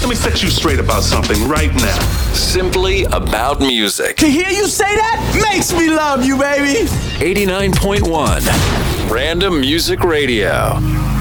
Let me set you straight about something right now. Simply about music. To hear you say that makes me love you, baby. 89.1 Random Music Radio.